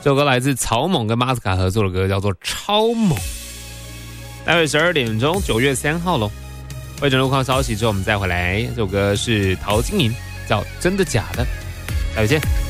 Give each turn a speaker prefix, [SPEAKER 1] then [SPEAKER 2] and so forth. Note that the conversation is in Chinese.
[SPEAKER 1] 这首歌来自草蜢跟马斯卡合作的歌，叫做《超猛》。待会12点钟，9月3号喽。会诊路况消息之后，我们再回来。这首歌是陶晶莹，叫《真的假的》。下回见。